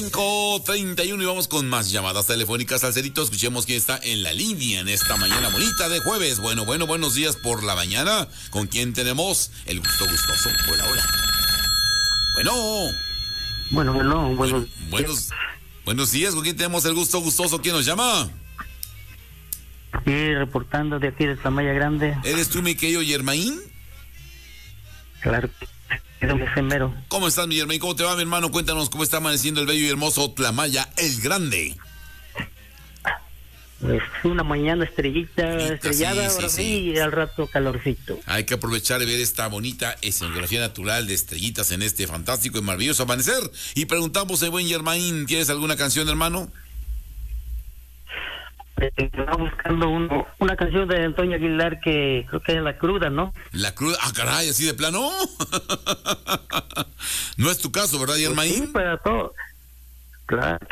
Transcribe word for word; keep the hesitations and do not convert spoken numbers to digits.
cinco treinta y uno y vamos con más llamadas telefónicas. Salcerito, escuchemos quién está en la línea en esta mañana bonita de jueves. Bueno, bueno, buenos días por la mañana. ¿Con quién tenemos el gusto gustoso? Hola, hola. Bueno. Bueno, bueno, buenos, buenos, buenos días. ¿Con quién tenemos el gusto gustoso? ¿Quién nos llama? Sí, reportando de aquí de Tlamaya Grande. ¿Eres tú, mi querido Yermaín? Claro, es mero. ¿Cómo estás, mi Yermaín? ¿Cómo te va, mi hermano? Cuéntanos cómo está amaneciendo el bello y hermoso Tlamaya el Grande. Es una mañana estrellita, Bonita, estrellada, sí, ahora sí, sí, sí. y al rato calorcito. Hay que aprovechar y ver esta bonita escenografía natural de estrellitas en este fantástico y maravilloso amanecer. Y preguntamos, el buen Yermaín, ¿tienes alguna canción, hermano? Estaba buscando uno, una canción de Antonio Aguilar que creo que es La Cruda, ¿no? La cruda, ah, caray, así de plano. No es tu caso, ¿verdad, Yermaín? Pues sí, para todo. Claro,